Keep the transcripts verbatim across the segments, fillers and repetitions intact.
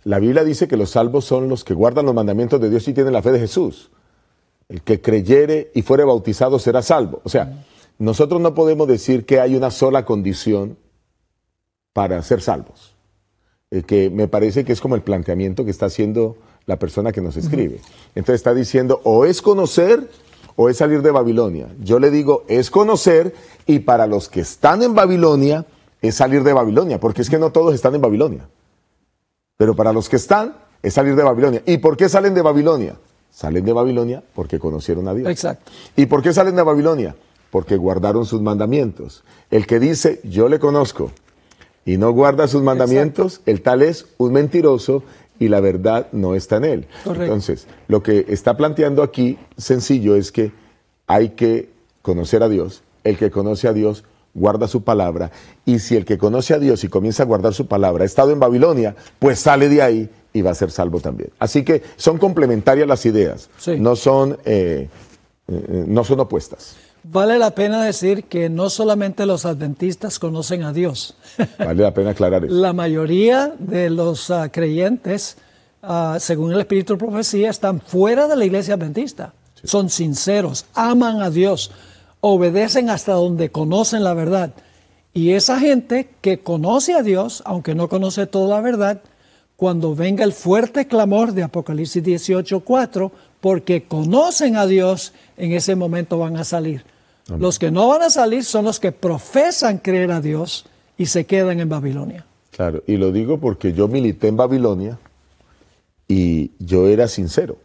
La Biblia dice que los salvos son los que guardan los mandamientos de Dios y tienen la fe de Jesús. El que creyere y fuere bautizado será salvo. O sea, nosotros no podemos decir que hay una sola condición para ser salvos. Eh, que me parece que es como el planteamiento que está haciendo la persona que nos escribe. Entonces está diciendo, o es conocer o es salir de Babilonia. Yo le digo, es conocer, y para los que están en Babilonia, es salir de Babilonia, porque es que no todos están en Babilonia. Pero para los que están, es salir de Babilonia. ¿Y por qué salen de Babilonia? Salen de Babilonia porque conocieron a Dios. Exacto. ¿Y por qué salen de Babilonia? Porque guardaron sus mandamientos. El que dice, yo le conozco, y no guarda sus mandamientos, exacto, el tal es un mentiroso y la verdad no está en él. Correcto. Entonces, lo que está planteando aquí, sencillo, es que hay que conocer a Dios. El que conoce a Dios guarda su palabra, y si el que conoce a Dios y comienza a guardar su palabra ha estado en Babilonia, pues sale de ahí y va a ser salvo también. Así que son complementarias las ideas, sí, no son, eh, eh, no son opuestas. Vale la pena decir que no solamente los adventistas conocen a Dios. Vale la pena aclarar eso. La mayoría de los uh, creyentes, uh, según el Espíritu de Profecía, están fuera de la iglesia adventista. Sí. Son sinceros, aman a Dios, obedecen hasta donde conocen la verdad. Y esa gente que conoce a Dios, aunque no conoce toda la verdad, cuando venga el fuerte clamor de Apocalipsis dieciocho cuatro, porque conocen a Dios, en ese momento van a salir. Amén. Los que no van a salir son los que profesan creer a Dios y se quedan en Babilonia. Claro, y lo digo porque yo milité en Babilonia y yo era sincero,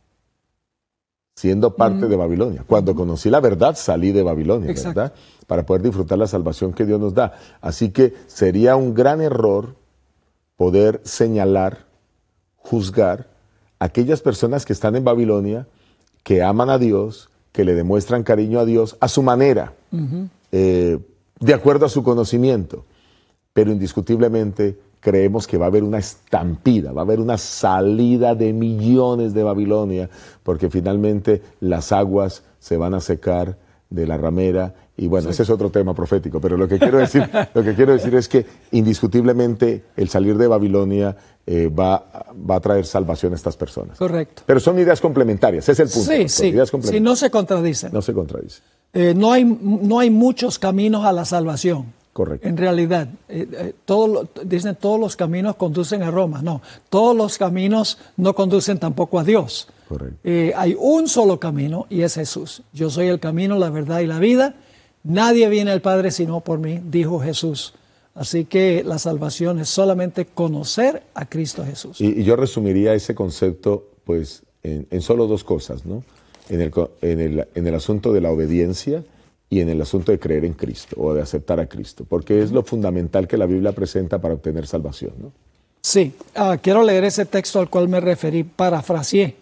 siendo parte mm. de Babilonia. Cuando conocí la verdad, salí de Babilonia, exacto, ¿verdad? Para poder disfrutar la salvación que Dios nos da. Así que sería un gran error poder señalar, juzgar a aquellas personas que están en Babilonia, que aman a Dios, que le demuestran cariño a Dios a su manera, uh-huh, eh, de acuerdo a su conocimiento. Pero indiscutiblemente creemos que va a haber una estampida, va a haber una salida de millones de Babilonia, porque finalmente las aguas se van a secar de la ramera, y bueno, sí, ese es otro tema profético, pero lo que quiero decir, lo que quiero decir es que indiscutiblemente el salir de Babilonia eh, va, va a traer salvación a estas personas. Correcto. Pero son ideas complementarias, ese es el punto. Sí, sí, ideas sí, no se contradicen. No se contradicen. Eh, no hay, no hay muchos caminos a la salvación. Correcto. En realidad, eh, eh, todo, dicen todos los caminos conducen a Roma. No, todos los caminos no conducen tampoco a Dios. Correcto. Eh, hay un solo camino y es Jesús. Yo soy el camino, la verdad y la vida. Nadie viene al Padre sino por mí, dijo Jesús. Así que la salvación es solamente conocer a Cristo Jesús. Y, y yo resumiría ese concepto pues en, en solo dos cosas, ¿no? En el, en, el, en el asunto de la obediencia y en el asunto de creer en Cristo o de aceptar a Cristo, porque es lo fundamental que la Biblia presenta para obtener salvación, ¿no? Sí, uh, quiero leer ese texto al cual me referí, parafraseé.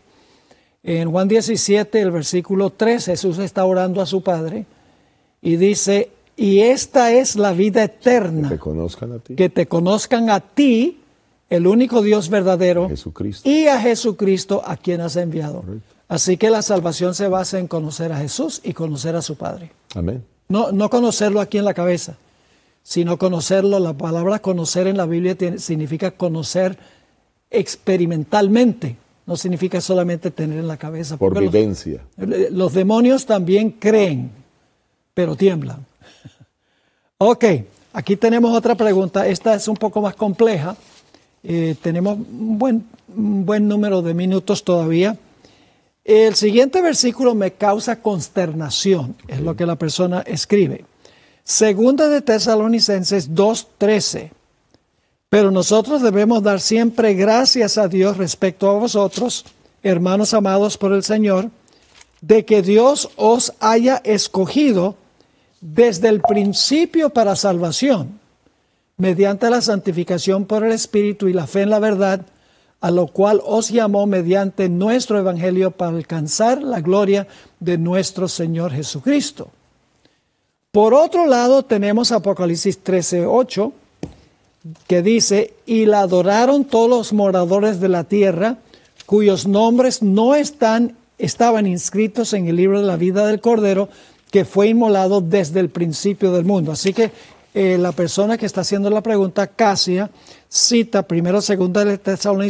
En Juan diecisiete, el versículo tres, Jesús está orando a su Padre y dice, y esta es la vida eterna, que te conozcan a ti, que te conozcan a ti, el único Dios verdadero, Jesucristo, y a Jesucristo a quien has enviado. Correcto. Así que la salvación se basa en conocer a Jesús y conocer a su Padre. Amén. No, no conocerlo aquí en la cabeza, sino conocerlo. La palabra conocer en la Biblia tiene, significa conocer experimentalmente. No significa solamente tener en la cabeza. Por vivencia. Los, los demonios también creen, pero tiemblan. Ok, aquí tenemos otra pregunta. Esta es un poco más compleja. Eh, tenemos un buen, un buen número de minutos todavía. El siguiente versículo me causa consternación, okay, es lo que la persona escribe. Segunda de Tesalonicenses dos trece. Pero nosotros debemos dar siempre gracias a Dios respecto a vosotros, hermanos amados por el Señor, de que Dios os haya escogido desde el principio para salvación, mediante la santificación por el Espíritu y la fe en la verdad, a lo cual os llamó mediante nuestro Evangelio para alcanzar la gloria de nuestro Señor Jesucristo. Por otro lado, tenemos Apocalipsis trece ocho, que dice, y la adoraron todos los moradores de la tierra, cuyos nombres no están, estaban inscritos en el libro de la vida del Cordero, que fue inmolado desde el principio del mundo. Así que eh, la persona que está haciendo la pregunta, Casia, cita primero, segunda de Tesalonicenses